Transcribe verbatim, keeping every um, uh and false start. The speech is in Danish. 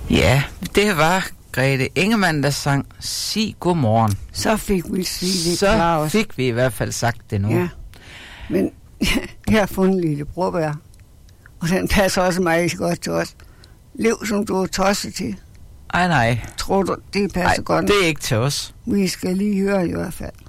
Ja, det var Grete Ingemann, der sang Sig godmorgen. Så fik vi sige det Så klar fik vi i hvert fald sagt det nu. Ja, men jeg har fundet en lille brobær, og den passer også meget godt til os. Lev som du er tosset til. Ej nej. Tror du, det passer Ej, godt? det er ikke til os. Vi skal lige høre i hvert fald.